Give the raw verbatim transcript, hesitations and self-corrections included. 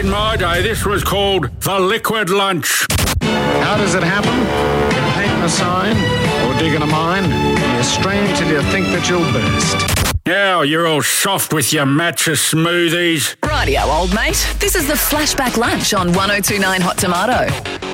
in my day, this was called the liquid lunch. How does it happen? You're painting a sign or digging a mine, and you strain till you think that you'll burst. Now you're all soft with your matcha smoothies. Rightio, old mate. This is the Flashback Lunch on one oh two nine Hot Tomato.